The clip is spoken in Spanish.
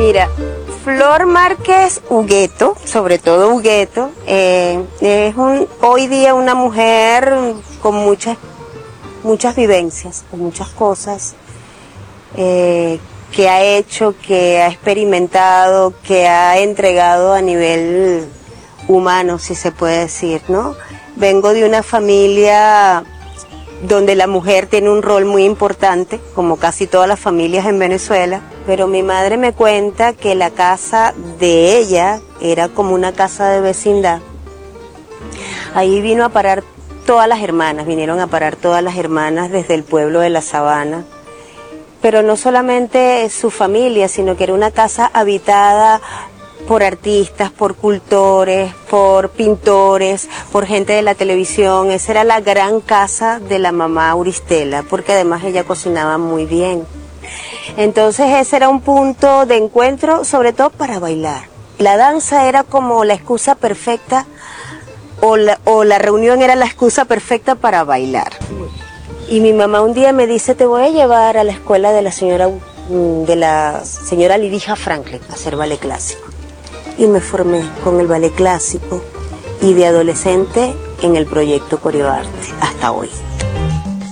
Mira, Flor Márquez Hugueto, sobre todo Hugueto, es hoy día una mujer con muchas vivencias, con muchas cosas que ha hecho, que ha experimentado, que ha entregado a nivel humano, si se puede decir, ¿no? Vengo de una familia donde la mujer tiene un rol muy importante, como casi todas las familias en Venezuela, pero mi madre me cuenta que la casa de ella era como una casa de vecindad. Ahí vino a parar todas las hermanas, vinieron a parar todas las hermanas desde el pueblo de La Sabana, pero no solamente su familia, sino que era una casa habitada por artistas, por cultores, por pintores, por gente de la televisión. Esa era la gran casa de la mamá Auristela, porque además ella cocinaba muy bien. Entonces ese era un punto de encuentro, sobre todo para bailar. La danza era como la excusa perfecta, o la reunión era la excusa perfecta para bailar. Y mi mamá un día me dice, te voy a llevar a la escuela de la señora Lidija Franklin a hacer ballet clásico. Y me formé con el ballet clásico y de adolescente en el proyecto Coreoarte hasta hoy.